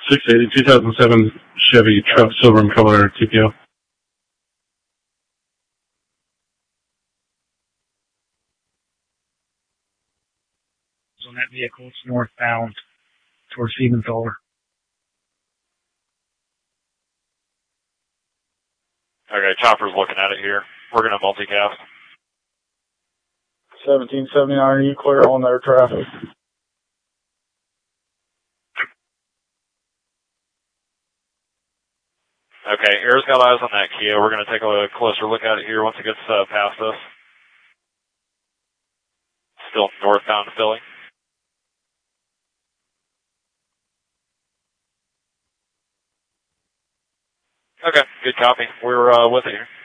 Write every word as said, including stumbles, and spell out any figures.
six eighty, two thousand seven Chevy truck, silver in color, T P O. On that vehicle, it's northbound towards Siementhaler. Okay, chopper's looking at it here. We're going to multicast. seventeen seventy-nine, you clear on their traffic. Okay, Air's got eyes on that Kia. We're going to take a closer look at it here once it gets uh, past us. Still northbound Philly. Okay, good copy. We're uh, with it here.